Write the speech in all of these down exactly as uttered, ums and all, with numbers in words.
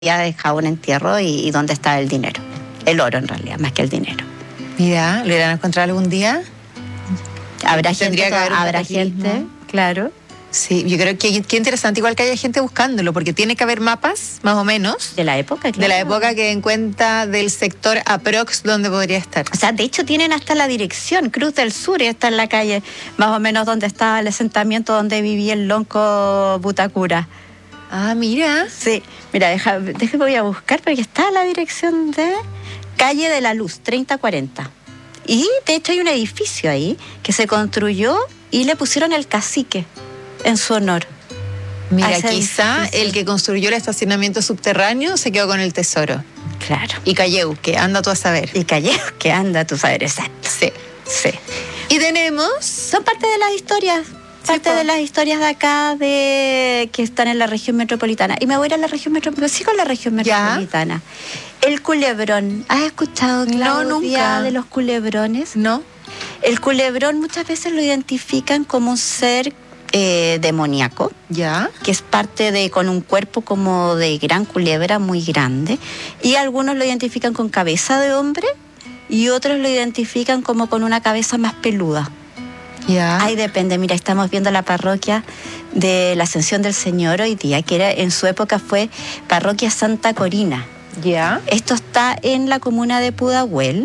había dejado un entierro y, y dónde estaba el dinero. El oro, en realidad, más que el dinero. Mira, ¿lo irán a encontrar algún día? Habrá gente, que haber habrá gente, claro. Sí, yo creo que qué interesante, igual que haya gente buscándolo, porque tiene que haber mapas, más o menos. De la época, claro. De la época que den cuenta del sector aprox donde podría estar. O sea, de hecho tienen hasta la dirección, Cruz del Sur, y está en la calle, más o menos donde estaba el asentamiento donde vivía el lonco Butacura. Ah, mira. Sí, mira, deja, deja voy a buscar porque está la dirección de Calle de la Luz, treinta cuarenta. Y de hecho hay un edificio ahí que se construyó y le pusieron el cacique en su honor. Mira, quizá el que construyó el estacionamiento subterráneo se quedó con el tesoro. Claro. Y Calleu, que anda tú a saber. Y Calleu, que anda tú a saber, exacto. Sí. Sí. Y tenemos... Son parte de las historias, parte sí, de las historias de acá, de que están en la región metropolitana. Y me voy a ir a la región metropolitana, sí, con la región metropolitana. ¿Ya? El culebrón. ¿Has escuchado, Claudia, no, nunca. de los culebrones? No. El culebrón muchas veces lo identifican como un ser eh, demoníaco, ya, que es parte de, con un cuerpo como de gran culebra, muy grande, y algunos lo identifican con cabeza de hombre y otros lo identifican como con una cabeza más peluda. Ya. Ahí depende. Mira, estamos viendo la parroquia de la Ascensión del Señor hoy día, que era, en su época fue parroquia Santa Corina. Ya. Esto está en la comuna de Pudahuel,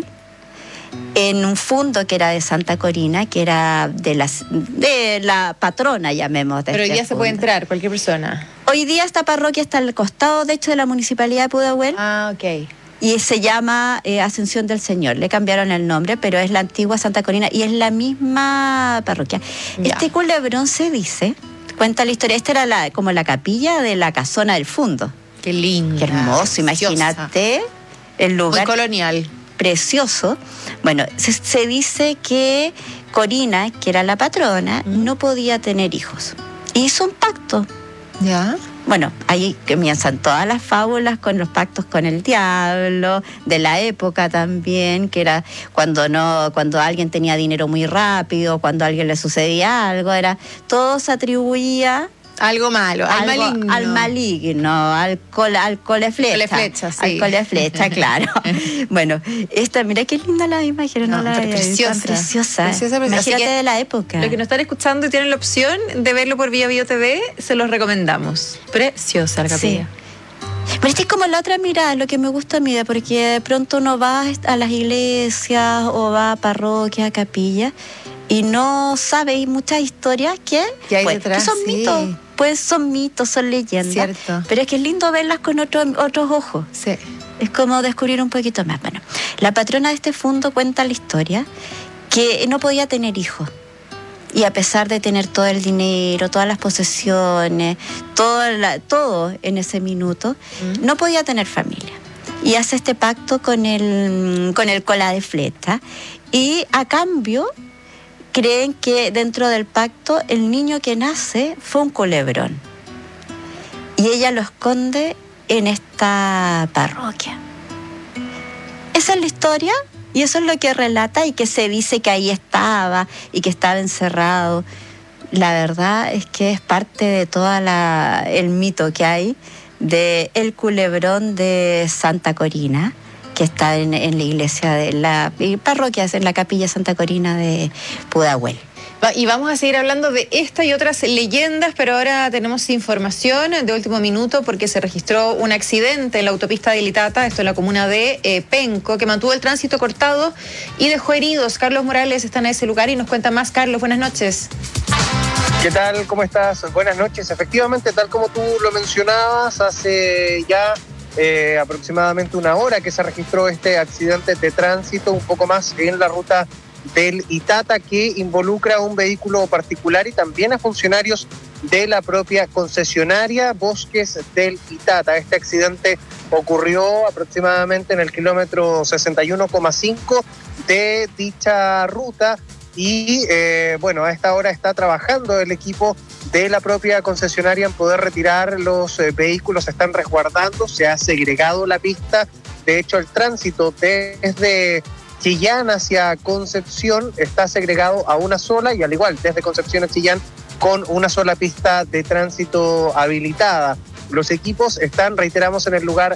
en un fondo que era de Santa Corina, que era de la, de la patrona, llamemos. De Pero este ya se puede entrar, cualquier persona. Hoy día esta parroquia está al costado, de hecho, de la Municipalidad de Pudahuel. Ah, ok. Y se llama eh, Ascensión del Señor. Le cambiaron el nombre, pero es la antigua Santa Corina y es la misma parroquia. Ya. Este culebrón se dice, cuenta la historia, esta era la, como la capilla de la casona del fondo. Qué lindo. Qué hermoso, imagínate el lugar. Muy colonial. Precioso. Bueno, se, se dice que Corina, que era la patrona, mm. no podía tener hijos. Hizo un pacto. Ya. Bueno, ahí comienzan todas las fábulas con los pactos con el diablo, de la época también, que era cuando no, cuando alguien tenía dinero muy rápido, cuando a alguien le sucedía algo, era, todo se atribuía algo malo, al algo, maligno. Al maligno, al cole, al cole flecha. Cole flecha, sí. Al cole flecha, claro. Bueno, esta, mira qué linda la imagen, no, no la preciosa, preciosa. Preciosa, preciosa. Imagínate de la época. Los que nos están escuchando y tienen la opción de verlo por Vía Bio T V, se los recomendamos. Preciosa la capilla. Sí. Pero esta es como la otra mirada, lo que me gusta a mí, porque de pronto uno va a las iglesias o va a parroquias, a capillas, y no sabe, hay muchas historias que, ¿Qué hay pues, detrás? que son Sí. mitos. Pues son mitos, son leyendas. Cierto. Pero es que es lindo verlas con otro, otros ojos. Sí. Es como descubrir un poquito más. Bueno, la patrona de este fondo cuenta la historia que no podía tener hijos. Y a pesar de tener todo el dinero, todas las posesiones, todo, la, todo en ese minuto, mm. no podía tener familia. Y hace este pacto con el, con el cola de flecha. Y a cambio, creen que dentro del pacto el niño que nace fue un culebrón. Y ella lo esconde en esta parroquia. Esa es la historia y eso es lo que relata y que se dice que ahí estaba y que estaba encerrado. La verdad es que es parte de todo el mito que hay de el culebrón de Santa Corina, que está en, en la iglesia de la parroquia, en la capilla Santa Corina de Pudahuel. Y vamos a seguir hablando de esta y otras leyendas, pero ahora tenemos información de último minuto porque se registró un accidente en la autopista de Ilitata, esto en la comuna de eh, Penco, que mantuvo el tránsito cortado y dejó heridos. Carlos Morales está en ese lugar y nos cuenta más. Carlos, buenas noches. ¿Qué tal? ¿Cómo estás? Buenas noches. Efectivamente, tal como tú lo mencionabas, hace ya Eh, aproximadamente una hora que se registró este accidente de tránsito, un poco más en la ruta del Itata, que involucra a un vehículo particular y también a funcionarios de la propia concesionaria Bosques del Itata. Este accidente ocurrió aproximadamente en el kilómetro sesenta y uno coma cinco de dicha ruta y eh, bueno, a esta hora está trabajando el equipo de la propia concesionaria en poder retirar los eh, vehículos, se están resguardando, se ha segregado la pista. De hecho, el tránsito desde Chillán hacia Concepción está segregado a una sola y al igual desde Concepción a Chillán con una sola pista de tránsito habilitada. Los equipos están, reiteramos, en el lugar